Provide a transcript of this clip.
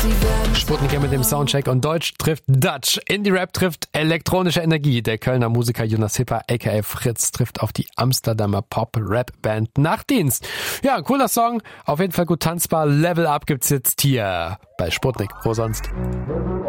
Sputnik mit dem Soundcheck und Deutsch trifft Dutch. Indie-Rap trifft elektronische Energie. Der Kölner Musiker Jonas Hipper aka Fritz trifft auf die Amsterdamer Pop-Rap-Band Nachtdienst. Ja, cooler Song. Auf jeden Fall gut tanzbar. Level Up gibt's jetzt hier bei Sputnik. Wo sonst?